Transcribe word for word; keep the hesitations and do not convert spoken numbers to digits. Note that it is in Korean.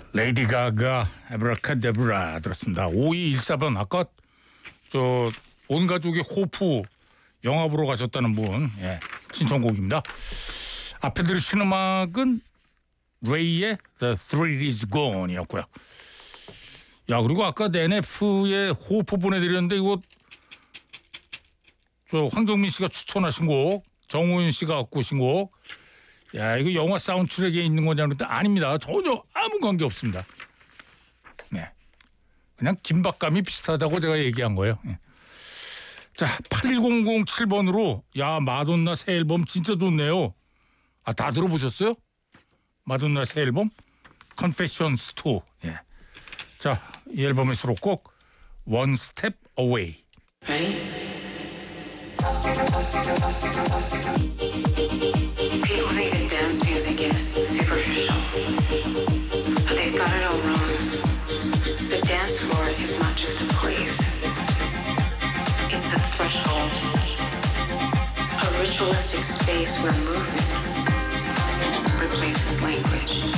레이디 가가 에브라카데브라 들었습니다. 오이일사 번 아까 저 온 가족이 호프 영화 보러 가셨다는 분 예, 신청곡입니다. 앞에 들으신 음악은 레이의 The Thrill Is Gone이었고요. 야 그리고 아까 엔에프의 호프 보내드렸는데 이거 저 황정민 씨가 추천하신 곡, 정호윤 씨가 갖고 오신 곡. 야 이거 영화 사운드트랙에 있는 거냐 그런데 아닙니다. 전혀 아무 관계 없습니다. 네, 그냥 긴박감이 비슷하다고 제가 얘기한 거예요. 네. 자 팔일공공칠 번으로 야 마돈나 새 앨범 진짜 좋네요. 아 다 들어보셨어요? 마돈나 새 앨범 Confessions 투. 예. 자 이 앨범의 수록곡 One Step Away. People think that dance music is superficial, but they've got it all wrong. The dance floor is not just a place. It's a threshold, a ritualistic space where movement replaces language.